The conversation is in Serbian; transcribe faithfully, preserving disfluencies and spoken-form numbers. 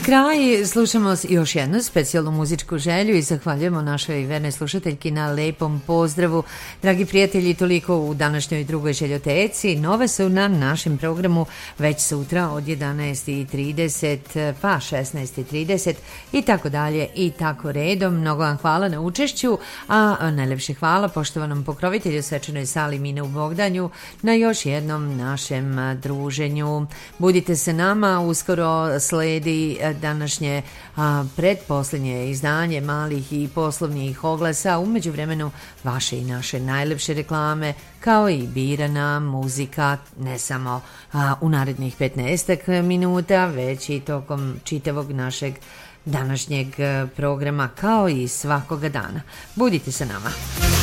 kraj slušamo još jednu specijalnu muzičku želju i zahvaljujemo našoj vernoj slušateljki na lepom pozdravu. Dragi prijatelji, toliko u današnjoj drugoj željoteci. Nove su na našem programu već sutra od jedanaest i trideset pa šesnaest i trideset i tako dalje i tako redom. Mnogo vam hvala na učešću, a najlepše hvala poštovanom pokrovitelju svečanoj sali Mine u Bogdanju na još jednom našem druženju. Budite se nama, uskoro sledi današnje a, predposlednje izdanje malih i poslovnih oglasa, umeđu vremenu vaše i naše najlepše reklame, kao i birana muzika, ne samo a, u narednih petnaestak minuta, već i tokom čitavog našeg današnjeg programa, kao i svakoga dana. Budite sa nama.